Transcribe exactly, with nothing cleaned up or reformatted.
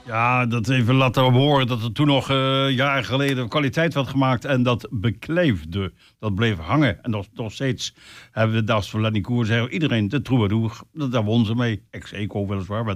Ja, dat even laten horen dat er toen nog uh, jaren geleden kwaliteit werd gemaakt en dat bekleefde. Dat bleef hangen. En nog, nog steeds hebben we dat voor Lenny Koer zeggen iedereen de troubadour, daar won ze mee. Ex-eco weliswaar,